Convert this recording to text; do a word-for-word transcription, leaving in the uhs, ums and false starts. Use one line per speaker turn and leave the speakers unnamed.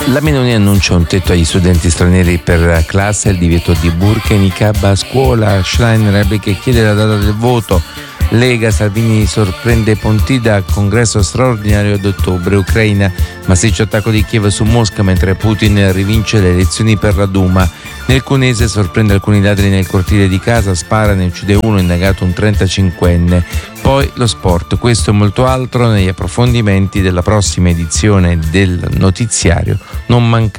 La Meloni annuncia un tetto agli studenti stranieri per classe, il divieto di burqa e niqab a scuola. Schlein Repliche chiede la data del voto. Lega, Salvini sorprende Pontida al congresso straordinario d'ottobre. Ucraina, massiccio attacco di Kiev su Mosca mentre Putin rivince le elezioni per la Duma. Nel Cuneese sorprende alcuni ladri nel cortile di casa, spara, ne uccide uno, indagato un trentacinquenne. Poi lo sport, questo e molto altro negli approfondimenti della prossima edizione del notiziario. Non mancate.